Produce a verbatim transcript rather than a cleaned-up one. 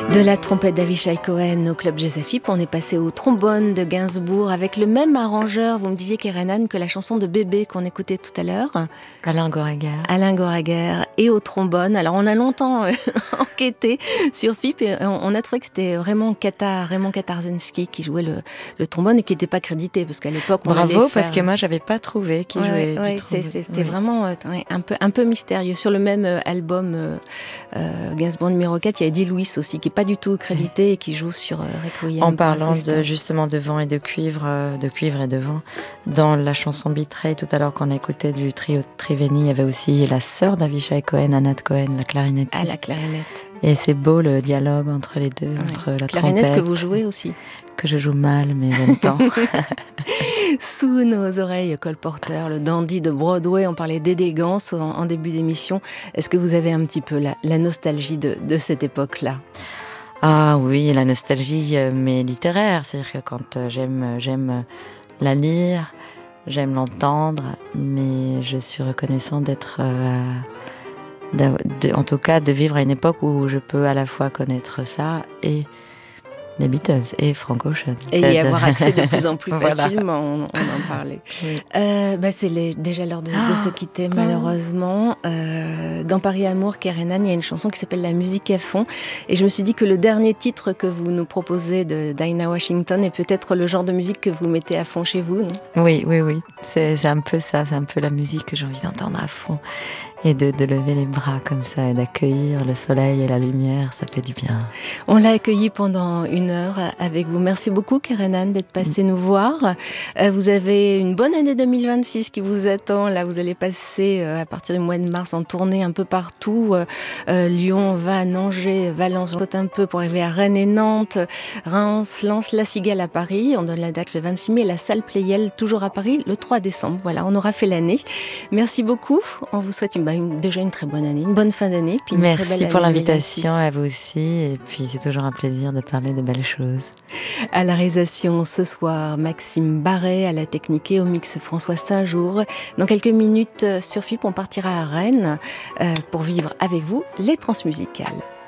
De la trompette d'Avishai Cohen au Club Jazz Afip, on est passé au trombone de Gainsbourg avec le même arrangeur. Vous me disiez, Kerenan, que la chanson de Bébé qu'on écoutait tout à l'heure. Alain Goraguer. Alain Goraguer et au trombone. Alors on a longtemps euh, enquêté sur F I P et on, on a trouvé que c'était Raymond Katar, Raymond Katarzynski qui jouait le, le trombone et qui n'était pas crédité parce qu'à l'époque on Bravo, allait faire... parce que moi j'avais pas trouvé qui ouais, jouait ouais, du trombone. C'était oui. vraiment euh, un, peu, un peu mystérieux. Sur le même euh, album euh, euh, Gainsbourg numéro quatre, il y a Eddie Louis aussi qui n'est pas du tout crédité et qui joue sur euh, Requiem. En parlant de, justement de vent et de cuivre, euh, de cuivre et de vent, dans la chanson Betray, tout à l'heure qu'on écoutait du trio Triveni, il y avait aussi la sœur d'Avishai Cohen, Anat Cohen, la clarinettiste. Ah, la clarinette. Et c'est beau le dialogue entre les deux, ouais. entre la clarinette trompette. Que vous jouez aussi. Que je joue mal, mais j'aime tant. Sous nos oreilles, Cole Porter, le dandy de Broadway, on parlait d'élégance en, en début d'émission. Est-ce que vous avez un petit peu la, la nostalgie de, de cette époque-là ? Ah oui, la nostalgie, mais littéraire. C'est-à-dire que quand j'aime, j'aime la lire, j'aime l'entendre, mais je suis reconnaissant d'être... Euh, de, de, en tout cas, de vivre à une époque où je peux à la fois connaître ça et... les Beatles et Frank Ocean. Et y avoir accès de plus en plus voilà. facilement, on, on en parlait. Oui. Euh, bah c'est les, déjà l'heure de, ah, de se quitter, malheureusement. Euh, dans Paris Amour, Kerenan, il y a une chanson qui s'appelle La musique à fond. Et je me suis dit que le dernier titre que vous nous proposez de Dinah Washington est peut-être le genre de musique que vous mettez à fond chez vous, non ? Oui, oui, oui. C'est, c'est un peu ça, c'est un peu la musique que j'ai envie d'entendre à fond. Et de, de lever les bras comme ça et d'accueillir le soleil et la lumière, ça fait du bien. On l'a accueilli pendant une heure avec vous. Merci beaucoup, Kerenan, d'être passé mmh. nous voir. Euh, vous avez une bonne année deux mille vingt-six qui vous attend. Là, vous allez passer euh, à partir du mois de mars en tournée un peu partout. Euh, euh, Lyon, Vannes, Angers, Valence, on saute un peu pour arriver à Rennes et Nantes. Reims, Lens, La Cigale à Paris. On donne la date le vingt-six mai. La salle Playel, toujours à Paris, le trois décembre. Voilà, on aura fait l'année. Merci beaucoup. On vous souhaite une Une, déjà une très bonne année, une bonne fin d'année. Puis une Merci très belle pour année l'invitation, à vous aussi. Et puis c'est toujours un plaisir de parler de belles choses. À la réalisation ce soir, Maxime Barret, à la technique et au mix François Saint-Jour. Dans quelques minutes sur F I P, on partira à Rennes euh, pour vivre avec vous les transmusicales.